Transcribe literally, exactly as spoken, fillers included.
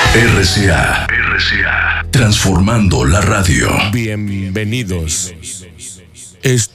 R C A. R C A. Transformando la radio. Bienvenidos. Esto